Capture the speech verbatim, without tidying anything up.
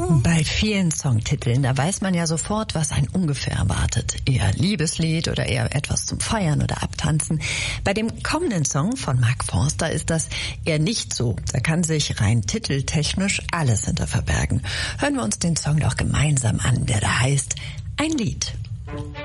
Bei vielen Songtiteln, da weiß man ja sofort, was einen ungefähr erwartet. Eher Liebeslied oder eher etwas zum Feiern oder Abtanzen. Bei dem kommenden Song von Mark Forster ist das eher nicht so. Da kann sich rein titeltechnisch alles hinter verbergen. Hören wir uns den Song doch gemeinsam an, der da heißt Ein Lied.